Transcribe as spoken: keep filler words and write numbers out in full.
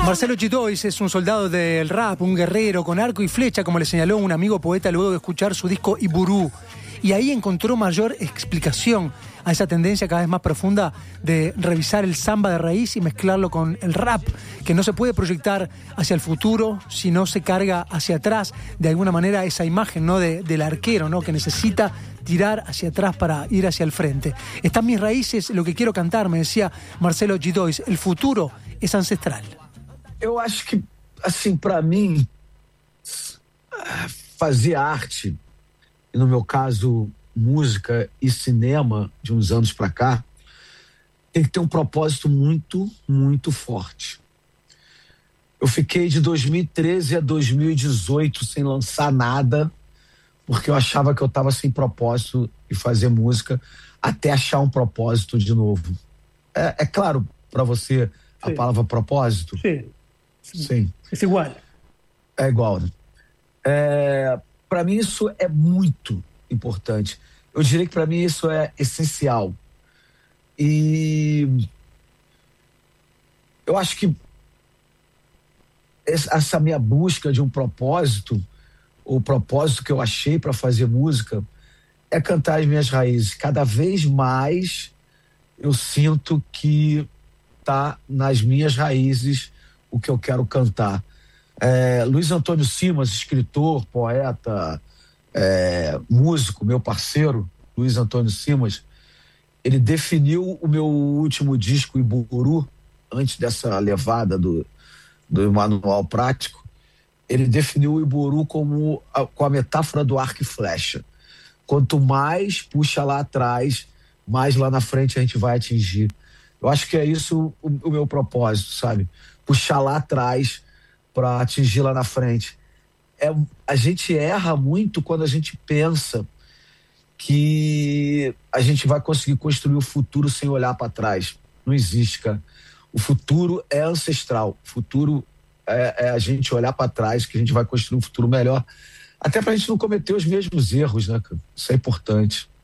Marcelo Gidois es un soldado del rap, un guerrero con arco y flecha, como le señaló un amigo poeta luego de escuchar su disco Iburú. Y ahí encontró mayor explicación a esa tendencia cada vez más profunda de revisar el samba de raíz y mezclarlo con el rap, que no se puede proyectar hacia el futuro si no se carga hacia atrás, de alguna manera, esa imagen, ¿no?, de, del arquero, ¿no?, que necesita tirar hacia atrás para ir hacia el frente. Están mis raíces, lo que quiero cantar, me decía Marcelo Gidois. El futuro es ancestral. Eu acho que, assim, para mim, fazer arte, e no meu caso, música e cinema, de uns anos para cá, tem que ter um propósito muito, muito forte. Eu fiquei de dois mil e treze a dois mil e dezoito sem lançar nada, porque eu achava que eu estava sem propósito de fazer música, até achar um propósito de novo. É, é claro para você a Sim. palavra propósito? Sim. Sim. É igual. É igual, né? É, para mim isso é muito importante. Eu diria que para mim isso é essencial. E eu acho que essa minha busca de um propósito, o propósito que eu achei para fazer música, é cantar as minhas raízes. Cada vez mais eu sinto que tá nas minhas raízes o que eu quero cantar. É, Luiz Antônio Simas, escritor, poeta, é, músico, meu parceiro, Luiz Antônio Simas, ele definiu o meu último disco, Iburú, antes dessa levada do, do Manual Prático. Ele definiu o Iburú como a, com a metáfora do arco e flecha. Quanto mais puxa lá atrás, mais lá na frente a gente vai atingir. Eu acho que é isso o, o meu propósito, sabe? Puxar lá atrás para atingir lá na frente. É, a gente erra muito quando a gente pensa que a gente vai conseguir construir o futuro sem olhar para trás. Não existe, cara. O futuro é ancestral. O futuro é, é a gente olhar para trás, que a gente vai construir um futuro melhor. Até para a gente não cometer os mesmos erros, né, cara? Isso é importante.